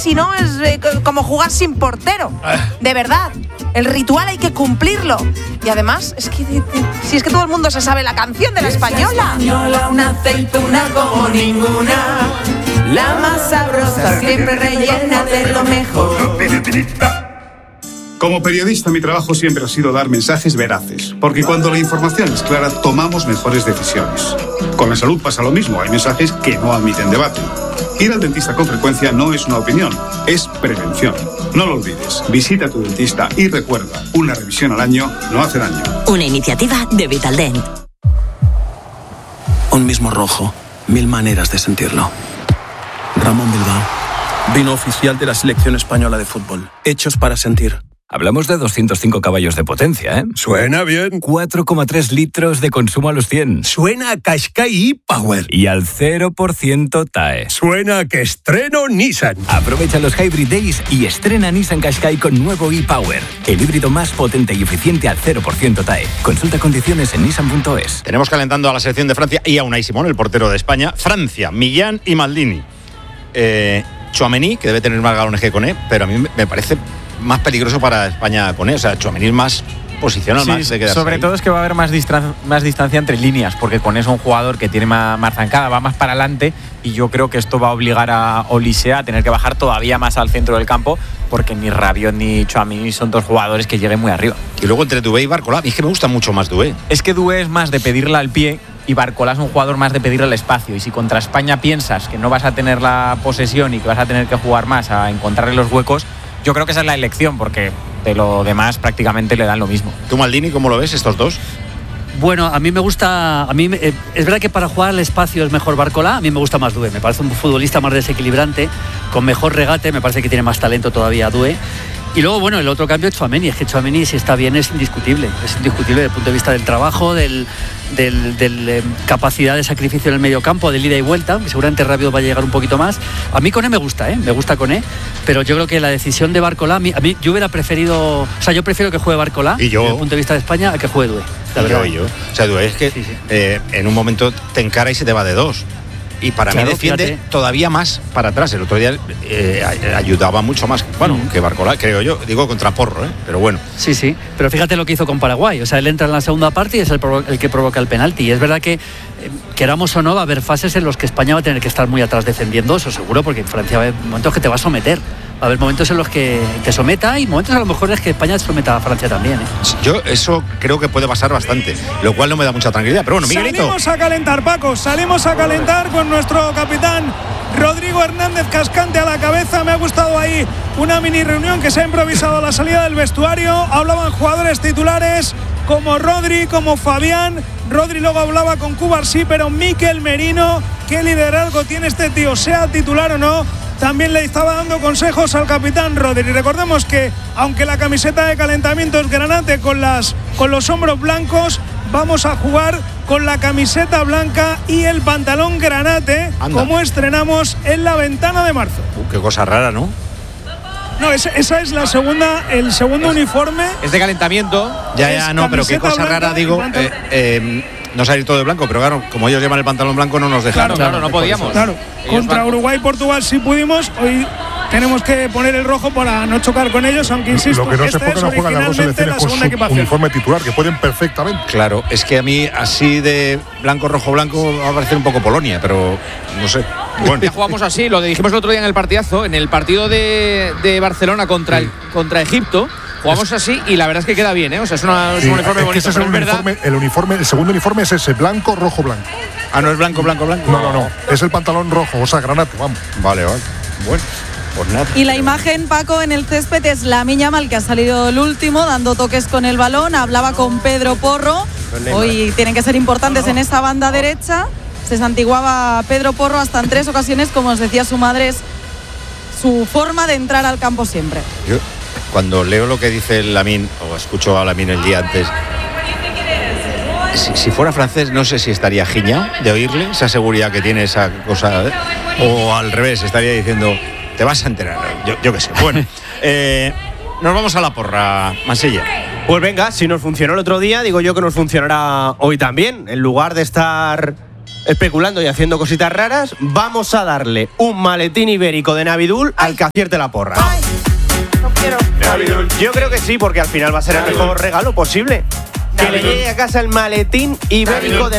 si no es como jugar sin portero. De verdad, el ritual hay que cumplirlo. Y además, si es que todo el mundo se sabe la canción de la española. Una aceituna como ninguna, la más sabrosa, siempre rellena de lo mejor. Como periodista, mi trabajo siempre ha sido dar mensajes veraces, porque cuando la información es clara, tomamos mejores decisiones. Con la salud pasa lo mismo, hay mensajes que no admiten debate. Ir al dentista con frecuencia no es una opinión, es prevención. No lo olvides, visita a tu dentista y recuerda, una revisión al año no hace daño. Una iniciativa de Vitaldent. Un mismo rojo, 1000 maneras de sentirlo. Ramón Bilbao, vino oficial de la selección española de fútbol, hechos para sentir. Hablamos de 205 caballos de potencia, ¿eh? Suena bien. 4,3 litros de consumo a los 100. Suena a Qashqai e-Power. Y al 0% TAE. Suena a que estreno Nissan. Aprovecha los Hybrid Days y estrena Nissan Qashqai con nuevo e-Power. El híbrido más potente y eficiente al 0% TAE. Consulta condiciones en nissan.es. Tenemos calentando a la selección de Francia y a Unai Simón, el portero de España. Francia, Millán y Maldini. Tchouaméni, que debe tener más galones que Koné, pero a mí me parece más peligroso para España Koné. O sea, Tchouaméni es más posicional, sí, más de quedarse sobre ahí. todo es que va a haber más distancia entre líneas, porque Koné es un jugador que tiene más zancada, va más para adelante, y yo creo que esto va a obligar a Olise a tener que bajar todavía más al centro del campo, porque ni Rabiot ni Tchouaméni son dos jugadores que lleguen muy arriba. Y luego entre Doué y Barcola, es que me gusta mucho más Doué. Es que Doué es más de pedirla al pie y Barcola es un jugador más de pedirle al espacio, y si contra España piensas que no vas a tener la posesión y que vas a tener que jugar más a encontrarle los huecos, yo creo que esa es la elección, porque de lo demás prácticamente le dan lo mismo. ¿Tú, Maldini, cómo lo ves estos dos? Bueno, a mí me gusta, es verdad que para jugar al espacio es mejor Barcola, a mí me gusta más Doué, me parece un futbolista más desequilibrante, con mejor regate, me parece que tiene más talento todavía Doué. Y luego, bueno, el otro cambio es Tchouaméni. Es que Tchouaméni, si está bien, es indiscutible desde el punto de vista del trabajo, del capacidad de sacrificio en el medio campo, del ida y vuelta, que seguramente Rabiot va a llegar un poquito más. A mí Koné me gusta Koné, pero yo creo que la decisión de Barcola, a mí yo hubiera preferido, o sea, yo prefiero que juegue Barcola desde el punto de vista de España a que juegue Doué, la verdad. Yo. O sea, Doué es que sí. En un momento te encara y se te va de dos. Y para mí defiende todavía más para atrás. El otro día ayudaba mucho más, que Barcola, creo yo. Digo contra Porro, pero bueno. Sí, pero fíjate lo que hizo con Paraguay. O sea, él entra en la segunda parte y es el que provoca el penalti. Y es verdad que, queramos o no, va a haber fases en los que España va a tener que estar muy atrás defendiendo, eso seguro, porque en Francia va a haber momentos que te va a someter. Va a haber momentos en los que te someta y momentos a lo mejor es que España someta a Francia también. Yo eso creo que puede pasar bastante, lo cual no me da mucha tranquilidad. Pero bueno, Miguelito. Salimos a calentar, Paco, salimos a calentar con nuestro capitán Rodrigo Hernández Cascante a la cabeza. Me ha gustado ahí una mini reunión que se ha improvisado a la salida del vestuario. Hablaban jugadores titulares como Rodri, como Fabián. Rodri luego hablaba con Cubarsí, pero Mikel Merino, qué liderazgo tiene este tío, sea titular o no. También le estaba dando consejos al capitán Rodri. Recordemos que, aunque la camiseta de calentamiento es granate con los hombros blancos, vamos a jugar con la camiseta blanca y el pantalón granate. Anda. Como estrenamos en la ventana de marzo. Qué cosa rara, ¿no? No, esa es la segunda, el segundo uniforme. Es de calentamiento. Ya, no, pero qué cosa rara, digo. No salir todo de blanco, pero claro, como ellos llevan el pantalón blanco no nos dejaron. Claro, no podíamos. Claro, contra Uruguay y Portugal sí pudimos, hoy tenemos que poner el rojo para no chocar con ellos, aunque insisto, lo que no sé por qué no juegan las dos selecciones con su uniforme titular, que pueden perfectamente. Claro, es que a mí así de blanco, rojo, blanco va a parecer un poco Polonia, pero no sé. Bueno. Ya jugamos así, lo dijimos el otro día en el partidazo, en el partido de Barcelona contra Egipto. Jugamos así y la verdad es que queda bien, O sea, es un uniforme bonito. Ese es el segundo uniforme es ese, blanco, rojo, blanco. Ah, ¿no es blanco, blanco, blanco? No. Es el pantalón rojo, o sea, granate, vamos. Vale. Bueno, pues nada. Y la imagen, Paco, en el césped es Lamine Yamal, que ha salido el último, dando toques con el balón. Hablaba con Pedro Porro. Hoy tienen que ser importantes en esa banda derecha. Se santiguaba Pedro Porro hasta en 3 ocasiones, como os decía su madre, es su forma de entrar al campo siempre. Yo, cuando leo lo que dice Lamine, o escucho a Lamine el día antes, si fuera francés no sé si estaría giñado de oírle esa seguridad que tiene esa cosa, o al revés, estaría diciendo, te vas a enterar, yo qué sé. Bueno, nos vamos a la porra, Mansilla. Pues venga, si nos funcionó el otro día, digo yo que nos funcionará hoy también. En lugar de estar especulando y haciendo cositas raras, vamos a darle un maletín ibérico de Navidul al que acierte la porra. Ay, no quiero. Yo creo que sí, porque al final va a ser el mejor regalo posible. Que le llegue a casa el maletín ibérico de